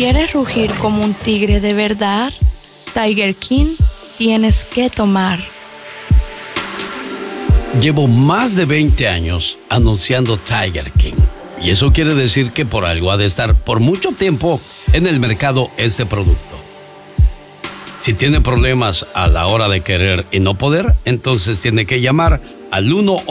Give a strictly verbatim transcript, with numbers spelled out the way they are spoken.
quieres rugir como un tigre de verdad, Tiger King tienes que tomar. Llevo más de veinte años anunciando Tiger King. Y eso quiere decir que por algo ha de estar por mucho tiempo en el mercado este producto. Si tiene problemas a la hora de querer y no poder, entonces tiene que llamar al uno